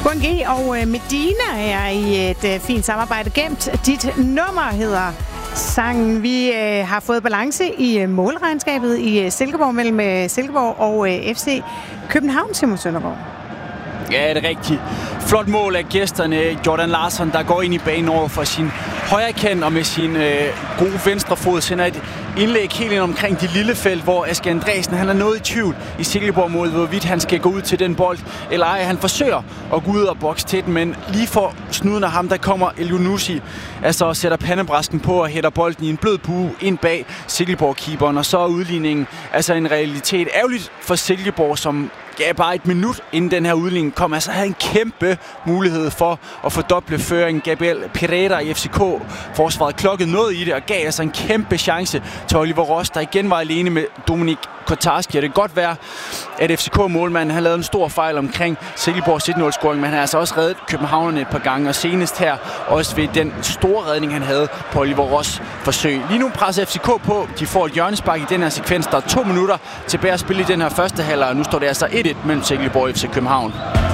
Guangi og Medina er i et fint samarbejde. Gemt dit nummer hedder sangen. Vi har fået balance i målregnskabet i Silkeborg mellem Silkeborg og FC København, Simon Søndergaard. Ja, det er rigtigt. Flot mål af gæsterne. Jordan Larsson, der går ind i banen over for sin højre kant og med sin gode venstre fod sender et indlæg helt ind omkring det lille felt, hvor Aske Andresen han er noget i tvivl i Silkeborg mod, hvorvidt han skal gå ud til den bold eller ej. Han forsøger at gå ud og bokse til den, men lige for snuden af ham, der kommer Elyounoussi, altså sætter pandebrasken på og hætter bolden i en blød bue ind bag Silkeborg-keeperen, og så er udligningen altså en realitet. Ærgerligt for Silkeborg, som bare et minut inden den her udligning kom, altså havde en kæmpe mulighed for at fordoble føringen. Gabriel Pereira i FCK-forsvaret klokkede noget i det og gav altså en kæmpe chance til Oliver Ross, der igen var alene med Dominik Kotarski. Og det kan godt være, at FCK-målmanden har lavet en stor fejl omkring Silkeborgs 1-0-scoring, men han har altså også reddet københavnerne et par gange, og senest her også ved den store redning, han havde på Oliver Ross' forsøg. Lige nu presser FCK på. De får et hjørnespark i den her sekvens. Der er 2 minutter tilbage at spille i den her første halvleg, og nu står det altså 1-1 mellem Silkeborg og FC København.